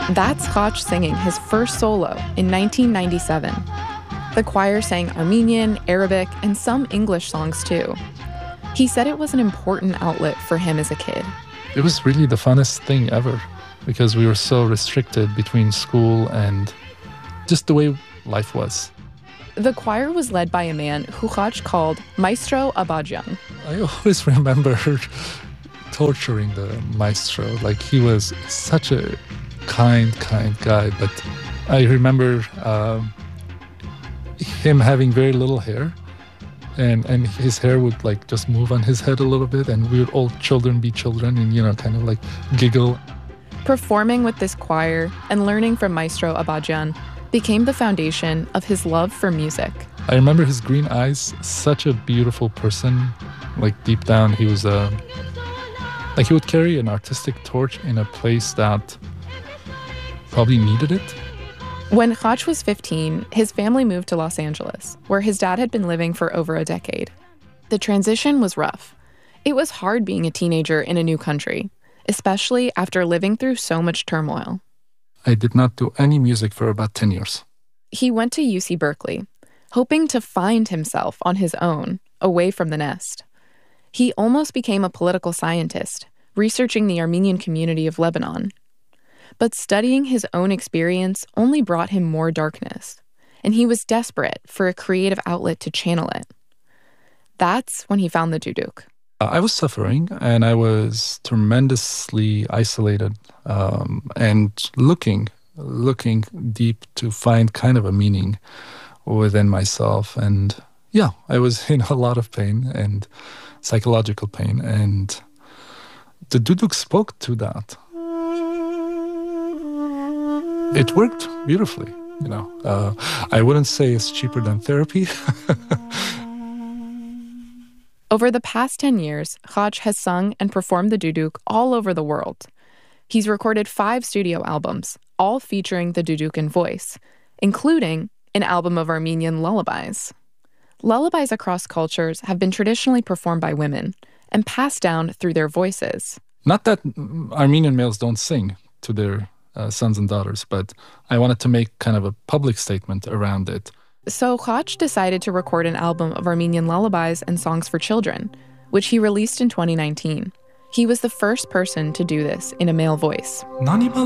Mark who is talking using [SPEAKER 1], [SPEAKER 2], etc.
[SPEAKER 1] That's Khach singing his first solo in 1997. The choir sang Armenian, Arabic, and some English songs too. He said it was an important outlet for him as a kid.
[SPEAKER 2] It was really the funnest thing ever because we were so restricted between school and just the way life was.
[SPEAKER 1] The choir was led by a man who Khach called Maestro Abadjian.
[SPEAKER 2] I always remember torturing the maestro. Like, he was such a kind guy. But I remember him having very little hair. And his hair would like just move on his head a little bit. And we would all children be children and, kind of like giggle.
[SPEAKER 1] Performing with this choir and learning from Maestro Abadjian became the foundation of his love for music.
[SPEAKER 2] I remember his green eyes, such a beautiful person. Like, deep down, he was like, he would carry an artistic torch in a place that probably needed it.
[SPEAKER 1] When Khach was 15, his family moved to Los Angeles, where his dad had been living for over a decade. The transition was rough. It was hard being a teenager in a new country, especially after living through so much turmoil.
[SPEAKER 2] I did not do any music for about 10 years.
[SPEAKER 1] He went to UC Berkeley, hoping to find himself on his own, away from the nest. He almost became a political scientist, researching the Armenian community of Lebanon. But studying his own experience only brought him more darkness, and he was desperate for a creative outlet to channel it. That's when he found the duduk.
[SPEAKER 2] I was suffering, and I was tremendously isolated, and looking deep to find kind of a meaning within myself. And yeah, I was in a lot of pain and psychological pain, and the duduk spoke to that. It worked beautifully, I wouldn't say it's cheaper than therapy.
[SPEAKER 1] Over the past 10 years, Khach has sung and performed the duduk all over the world. He's recorded 5 studio albums, all featuring the dudukan voice, including an album of Armenian lullabies. Lullabies across cultures have been traditionally performed by women and passed down through their voices.
[SPEAKER 2] Not that Armenian males don't sing to their sons and daughters, but I wanted to make kind of a public statement around it.
[SPEAKER 1] So Khach decided to record an album of Armenian lullabies and songs for children, which he released in 2019. He was the first person to do this in a male voice.